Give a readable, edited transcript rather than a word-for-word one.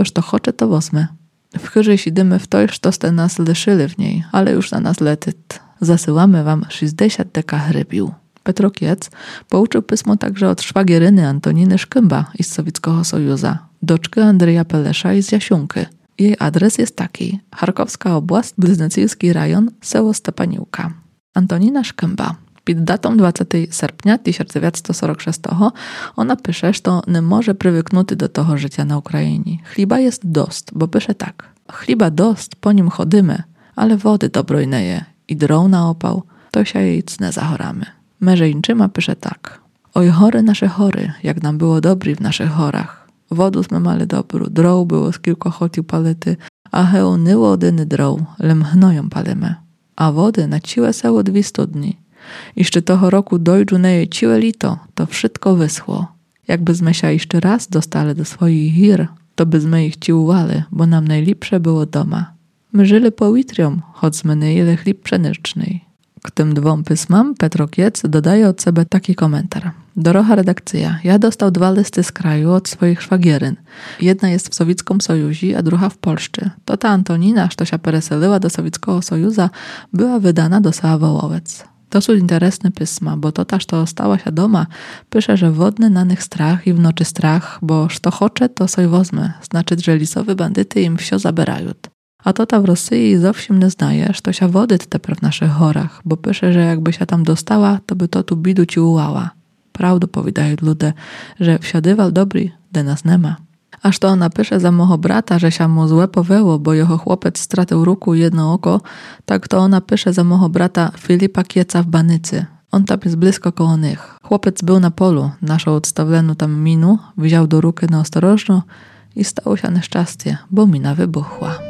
toż to hocze to wozmę. W chyży sidymy w toj, sztoste nas lyszyli w niej, ale już na nas letyt. Zasyłamy wam 60 deka hrybił. Petrokiec pouczył pismo także od szwagieryny Antoniny Szkymba z Sowieckiego Sojuza, doczky Andrzeja Pelesza i z Jasiunky. Jej adres jest taki: Charkowska oblast, Blyznycyjski rajon, seło Stepaniłka. Antonina Szkymba. Pід datą 20 sierpnia 1946 ona pisze, że nie może przywyknuty do toho życia na Ukrainie. Chliba jest dost, bo pisze tak: chliba dost, po nim chodymy, ale wody dobrej neje i drą na opał, to się jej cne zachoramy. Mężeńczyma pisze tak: oj chory nasze chory, jak nam było dobry w naszych chorach. Wodu sme mali dobru, droł było z kilkochotiu palety, a hełnyło odyny droł, lem hnoją palimy. A wody na ciłe seło 2 studni. I szczy toho roku dojdu neje ciłe lito, to wszystko wyschło. Jakbyśmy się jeszcze raz dostali do swoich hir, to byśmy ich ciłowali, bo nam najlepsze było doma. My żyli po witriom, choćśmy nie jeli chleb pszeniczny. K tym 2 pismam Petrokiec dodaje od siebie taki komentarz. Dorocha redakcja. Ja dostał 2 listy z kraju od swoich szwagieryn. Jedna jest w Sowieckim Sojuzie, a druga w Polsce. To ta Antonina, co się pereseliła do Sowieckiego Sojuza, była wydana do Sała Wołowiec. To są interesne pisma, bo to też to stała się doma, pisze, że wodny na nich strach i w nocy strach, bo što chocze, to soj wozmy, znaczy, że lisowe bandyty im wsio zabierają. A to ta w Rosji zowsiem nie znaje, że to się wody teper w naszych chorach, bo pisze, że jakby się tam dostała, to by to tu bidu ci ułała. Prawdu powiadają ludzie, że wsiadywal dobry, de nas nie ma. Aż to ona pisze za moho brata, że się mu złe powiało, bo jeho chłopiec stracił ruku i jedno oko, tak to ona pisze za moho brata Filipa Kieca w Banycy. On tam jest blisko koło nich. Chłopiec był na polu, naszą odstawioną tam minu, wziął do ruky na ostrożno i stało się nieszczęście, bo mina wybuchła.